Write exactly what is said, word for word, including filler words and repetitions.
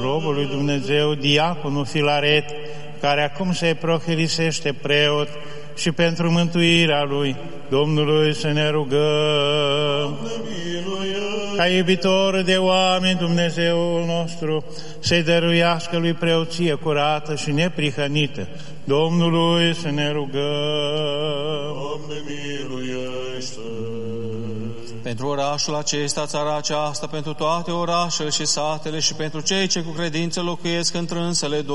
robul lui Dumnezeu, diaconul Filaret, care acum se prohelisește preot, și pentru mântuirea lui, Domnului să ne rugăm. Ca iubitor de oameni, Dumnezeul nostru, să-i dăruiască lui preoție curată și neprihănită, Domnului să ne rugăm. Doamne, miluiește! Pentru orașul acesta, țara aceasta, pentru toate orașele și satele și pentru cei ce cu credință locuiesc între însele